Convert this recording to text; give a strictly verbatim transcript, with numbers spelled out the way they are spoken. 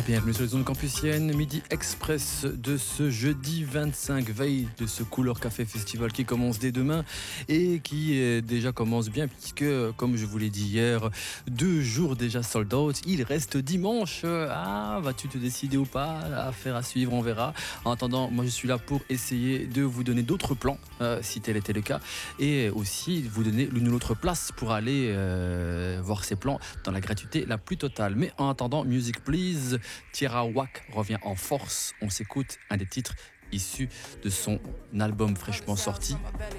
Bienvenue sur les zones campusiennes, Midi Express de ce jeudi vingt-cinq, veille de ce Couleur Café Festival qui commence dès demain et qui euh, déjà commence bien puisque, comme je vous l'ai dit hier, deux jours déjà sold out. Il reste dimanche. Ah, vas-tu te décider ou pas? Affaire à suivre, on verra. En attendant, moi je suis là pour essayer de vous donner d'autres plans, euh, si tel était le cas, et aussi vous donner l'une ou l'autre place pour aller euh, voir ces plans dans la gratuité la plus totale. Mais en attendant, Music Please, Tierra Whack revient en force. On s'écoute un des titres issus de son album fraîchement sorti,